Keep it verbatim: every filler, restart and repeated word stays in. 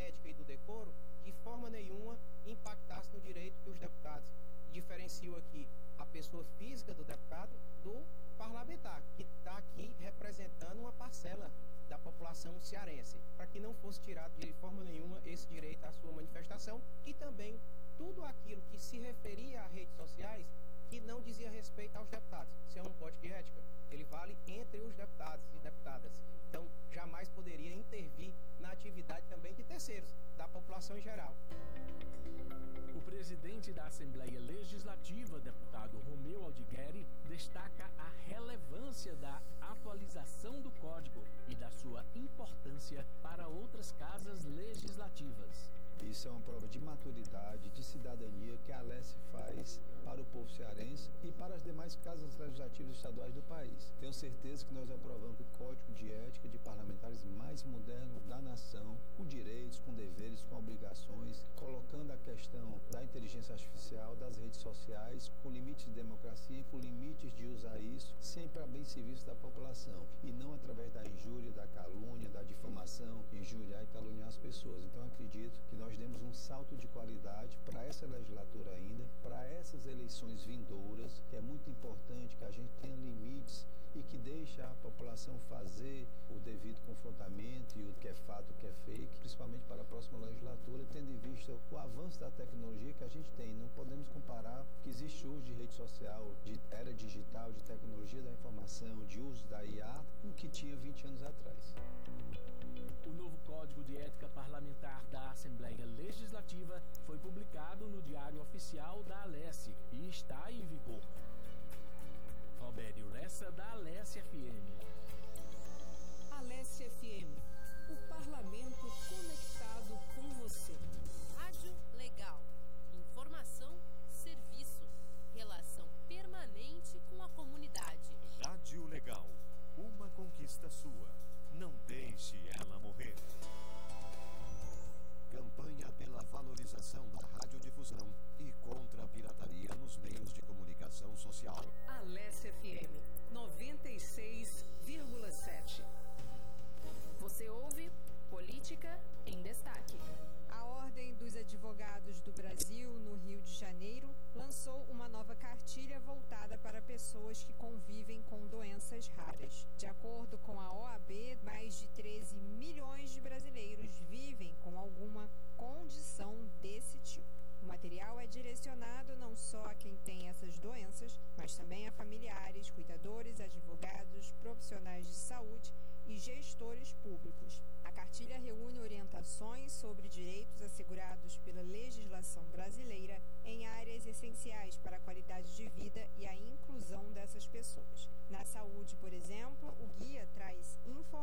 ética e do decoro, de forma nenhuma impactasse no direito que os deputados. Diferencio aqui a pessoa física do deputado do parlamentar, que está aqui representando uma parcela da população cearense, para que não fosse tirado de forma nenhuma esse direito à sua manifestação, e também tudo aquilo que se referia a redes sociais que não dizia respeito aos deputados. Isso é um código de ética, ele vale entre os deputados e deputadas. Então, jamais poderia intervir na atividade também de terceiros, da população em geral. O presidente da Assembleia Legislativa, deputado Romeu Aldigueri, destaca a relevância da atualização do Código e da sua importância para outras casas legislativas. Isso é uma prova de maturidade, de cidadania que a Alesse faz para o povo cearense e para as demais casas legislativas estaduais do país. Tenho certeza que nós aprovamos o Código de Ética de Parlamentares mais moderno da nação, com direitos, com deveres, com obrigações, colocando a questão da inteligência artificial, das redes sociais, com limites de democracia e com limites de usar isso sempre a bem serviço da população e não através da injúria, da calúnia, da difamação, injuriar e caluniar as pessoas. Então acredito que nós Nós demos um salto de qualidade para essa legislatura ainda, para essas eleições vindouras, que é muito importante que a gente tenha limites e que deixe a população fazer o devido confrontamento e o que é fato, o que é fake, principalmente para a próxima legislatura, tendo em vista o avanço da tecnologia que a gente tem. Não podemos comparar que existe uso de rede social, de era digital, de tecnologia da informação, de uso da I A, com o que tinha vinte anos atrás. O novo Código de Ética Parlamentar da Assembleia Legislativa foi publicado no Diário Oficial da Alesse e está em vigor. Robério Lessa, da Alesse F M. Alesse F M, o parlamento conectado.